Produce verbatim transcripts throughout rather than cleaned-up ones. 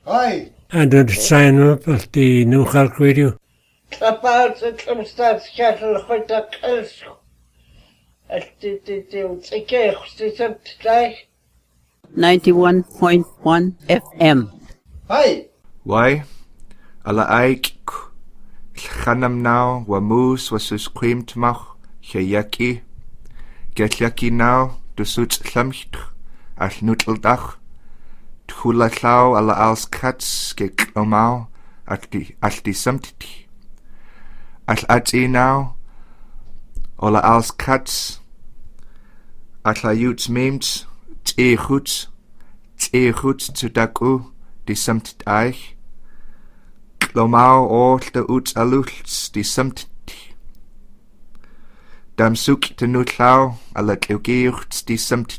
Hi. And I'd sign up at the New Hulk Radio. About the Clumstad Cattle with the Kelso. At the Tigay, the today. ninety-one point one F M. Hi. Why? Alla aik Chanam now wa moose was sus cream tmach Chayaki. Get yaki now to suits lamcht al nuteldach. Tula lau alla als cats get omau at the at the sumpti. At at e now alla als cats at la yuts memes e hoots e hoots to daku the sumpti eich. Lomau all the uts alults the sumpti. Dam suk te nutlau alla kleugeurts the sumpti.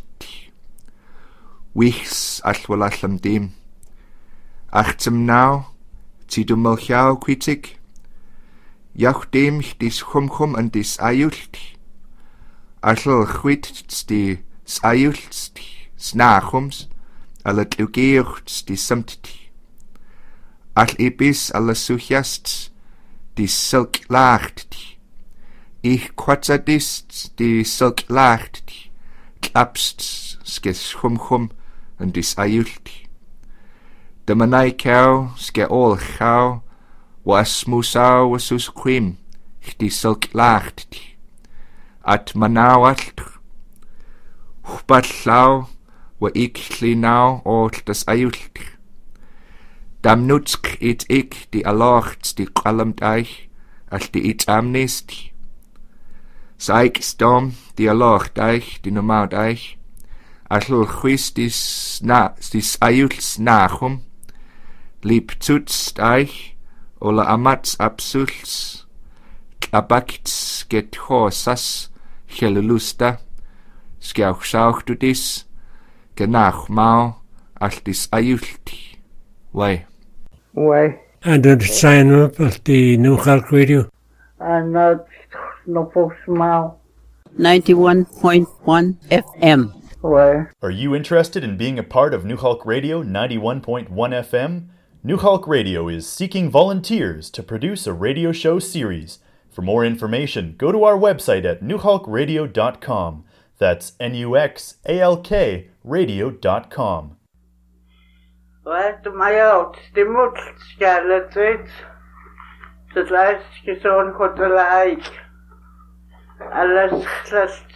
Wichs allwal allam dim. Achtem now, ti du melchau quitig. Jauch dem dis chumchum an dis ayult. Allal chwit di sayult snachums, alla kleugeurts di sumpti. All ebis alla suchast di silk lacht. Ich quatzadist di silk lacht. Klapst skes chumchum and dis ayulti. De manai cow ske all chau was musau was us quim di silk lacht. At manau alt bat lau wa ik chli now all das ayulti. Dam nutsk it ik di alocht di qalamt eich al di it amnesti. Saik stom di alocht eich di nomaud eich. Allul chwis dis na dis ayuls nachum. Lieb tutst eich ola amats absuls. Klabakts get horsas chelulusta. Skauch sauch du dis. Genach mau al dis ayulti. Why? Why? And I'd sign up at the New Hulk Radio. And not no post now. ninety-one point one F M. Why? Are you interested in being a part of New Hulk Radio ninety-one point one F M? New Hulk Radio is seeking volunteers to produce a radio show series. For more information, go to our website at new hulk radio dot com. That's N U X A L K radio dot com. Wat my out, die moet skelle dit. Het lijst gezond goed te lijk. Alles glast.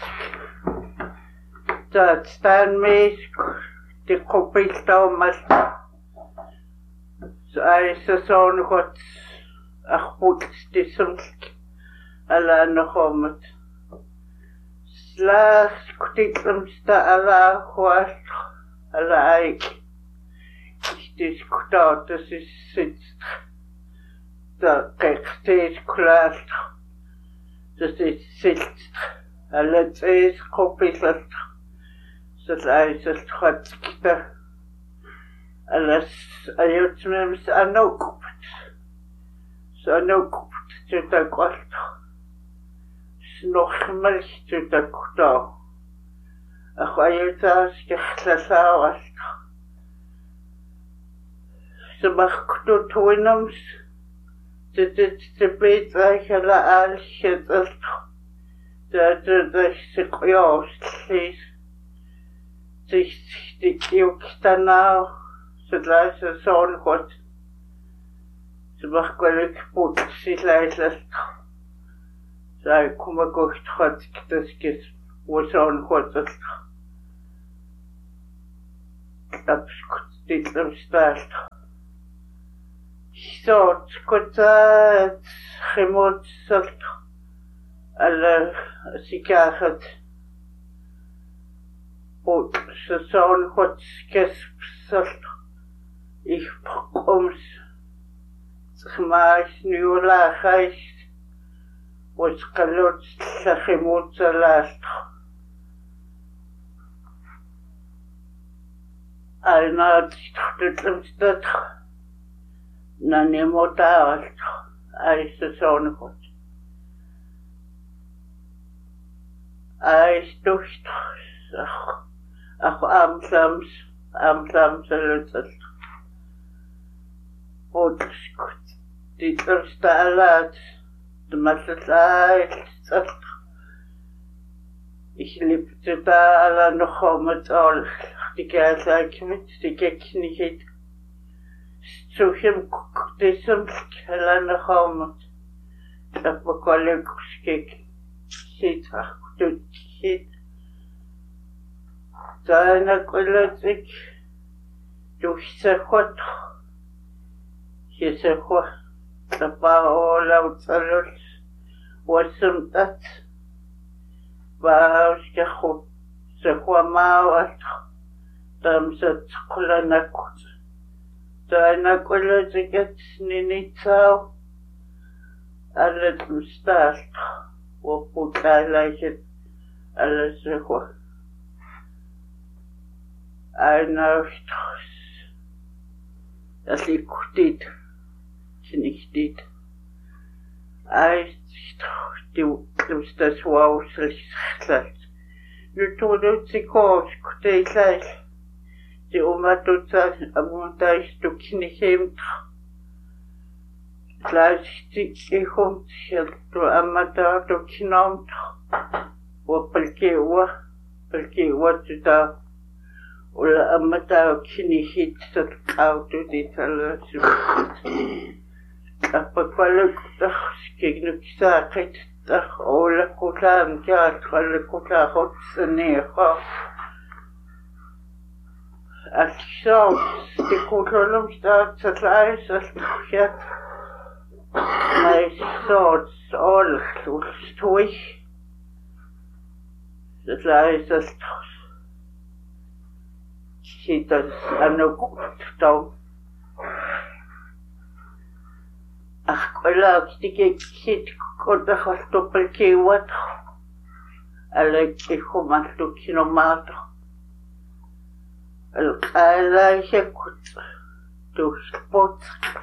Dat staan mees die kopie staan mas. Zo is het zo'n goed. Ach goed, die soms. Alla nog om het. Slaas kutiklemsta alla hoort. Alla eik. Dis kutaat, das is sitzt. Da kijk, steeds klaar. Das is sitzt. Alle twee kopjes. Dat is het goed. Alles ayot mems anokupt. Zo anokupt. Zo dat kwart. Nog meer zo dat kutaat. Ach ayot als gechtlasauast. Ze mag kut toinams. Ze dit te beter gela als het dat dat dat ze kjost lees. Zich die ook daarna ze luisteren zo'n goed. Ze mag gelukkig goed zich luisteren. Zij komen goed goed dat is hoe zo'n goed is. Dat is goed dit hem staat. Zo goed dat gemoed zult alle sigaret. Goed, ze zo'n goed skespselt. Ik kom's. Zeg maar, nu laag is. Wat kalot zeg je moet ze last. Al na het stad. Na nie moet uit. Hij is de zo'n goed. Hij is ducht. Ach, ach, amsams, amsams, lutsels. Potskut. Dit stalat. De matlai. Ich liebte da alle noch mit all. Die Gäste mit die Geknigkeit. Suchem diesem Keller noch mit. Aber Kollegskik. Sieht ach du sieht. Seine Kollegik. Durch Sechot. Hier Sechot. Da war laut alles. Was zum das? War ich gut. Sechot mal. Dann sitzt Kollegik. Seine Kollegik jetzt nicht so. Alles im Start. Wo Putterleichen. Alles so. Einer Straße. Das liegt gut. Das ist nicht dit. Ein Straße. Du musst das Haus nicht. Nu tog du till kors. Det är klart. Det om att du tar amunta stukni hem. Klart stick i hund. Du amata du knamt. Och pelkewa. Pelkewa du tar. Ola amata kini hit så auto dit alla så. Apa kvala skegnu kisakit. Ola kutam ja kvala kuta hot sneha. Alltså det kontrollerar start så klart så jag. Nej så all så stoj. Så klart så Kitas ano kuto. Ach, kolla, stige kit kota hasto pelkewat. Alle kihumato kinomato. El kala hekut. Du spot.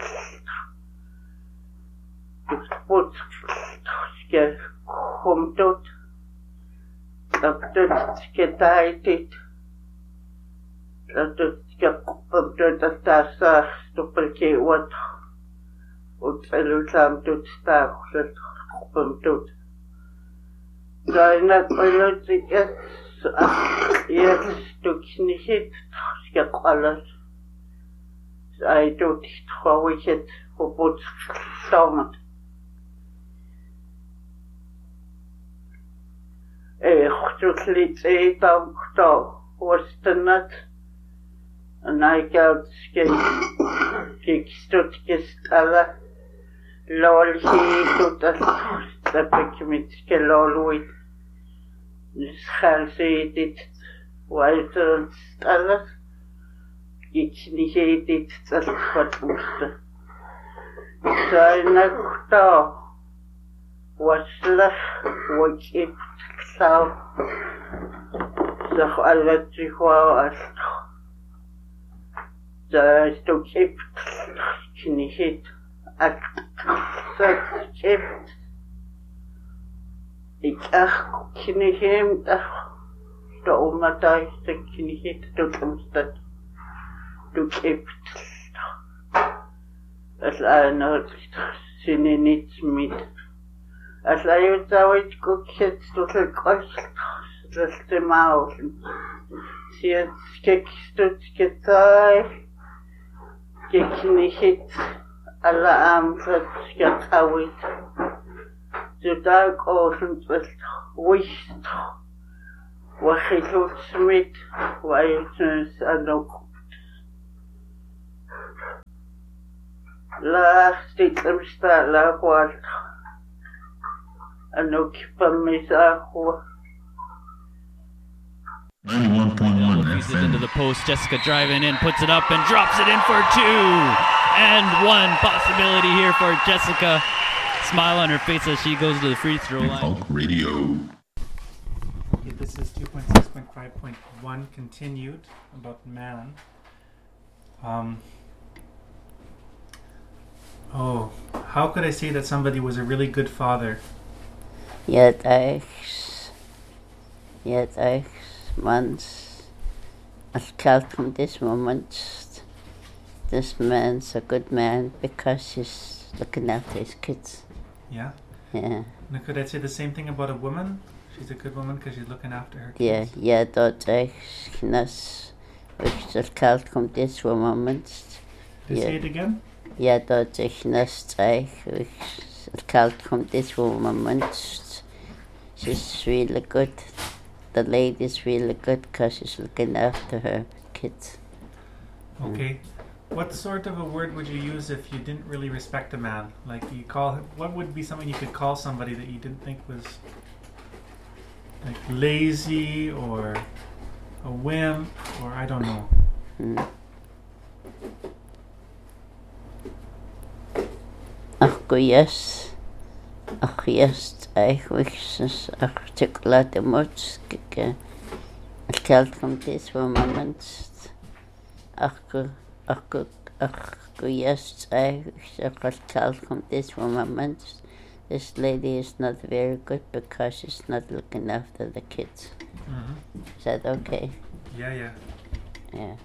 Du spot. Ske komtot. Dat ske taitit. Dat ska komtot dat tassa stoppelkewat. Och elutam tot staklet komtot. Seine Politik ist, jetzt durch nicht, ich hab alles. Sei du dich traurig jetzt, verbot stammt. Ich tut litt eh dank da, was denn nicht. Und ich gab es gehst du gehst alle. Lol, hier tut das, das ich mit gelolwit. Das kann sie dit, weiter alles. Ich nicht dit, das was musste. Seine da, was lach, was ich so. Sag alle sich war als. Da ist du gibt, ich nicht. Als das gibt. Ik ach, kini hem, ach, da oma da is de kini het, du kommst dat, du kipt. Das eine sinne nichts mit. Als ich da heute guck jetzt, du verkost, das die Mausen. Sie jetzt gekst du gezeigt, gekni het, alle Abend, gekauft. Du dag ochtend was wist, wat gedoet met, waar je het aan ook. Laat dit hem staan, laat wat. En ook van mij zagen. ninety-one point one F M. Into the post, Jessica driving in, puts it up and drops it in for two. And one possibility here for Jessica. Smile on her face as she goes to the free throw line. Hulk Radio. Okay, this is two point six point five point one continued about man. Um, oh, how could I say that somebody was a really good father? Yet I, yet I, months, as child from this moment, this man's a good man because he's looking after his kids. Yeah? Yeah. Now, could I say the same thing about a woman? She's a good woman because she's looking after her Yeah, kids? yeah, dort ich knas, which the kalt kommt this woman. Did you say it again? Ja, dort ich knas, which the kalt kommt this woman. She's really good. The lady's really good because she's looking after her kids. Okay. What sort of a word would you use if you didn't really respect a man? Like you call, what would be something you could call somebody that you didn't think was like lazy or a wimp or I don't know? Mm. Ach, go yes. Ach, yes, eigenlijk articulate much. Het geld komt is voor moment. Ach, go, ach, go, ach, go yes, eigenlijk het geld komt is voor moment. This lady is not very good because she's not looking after the kids. Mm-hmm. Is that okay? Yeah, yeah. Yeah.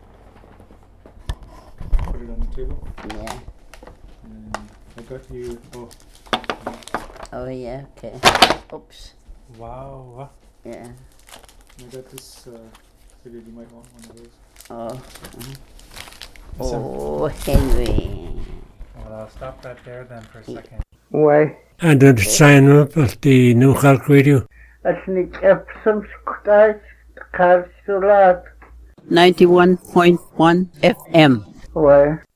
Put it on the table. Yeah. And I got you. Oh. Oh yeah. Okay. Oops. Wow. Yeah. I got this. Uh, figured you might want one of those. Oh. Mm-hmm. Oh, Henry. Well, I'll stop that there then for a second. Why? En dat zijn op als die New York Radio. Als ik heb soms thuis, ga ik zo laat. ninety-one point one F M. Why?